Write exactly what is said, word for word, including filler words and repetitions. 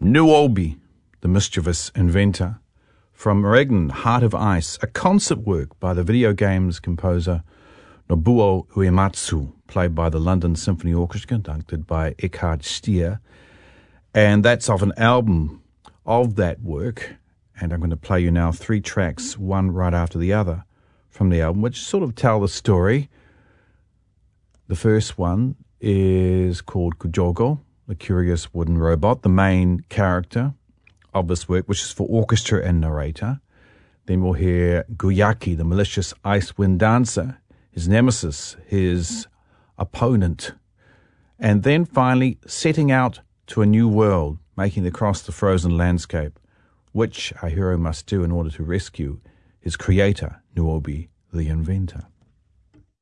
Nuobi, the Mischievous Inventor, from Regn, Heart of Ice, a concert work by the video games composer Nobuo Uematsu, played by the London Symphony Orchestra, conducted by Eckhard Stier. And that's off an album of that work. And I'm going to play you now three tracks, one right after the other, from the album, which sort of tell the story. The first one is called Kujogo, the Curious Wooden Robot, the main character of this work, which is for orchestra and narrator. Then we'll hear Guyaki, the malicious ice wind dancer, his nemesis, his opponent. And then finally, setting out to a new world, making across the frozen landscape, which our hero must do in order to rescue his creator, Nuobi, the inventor.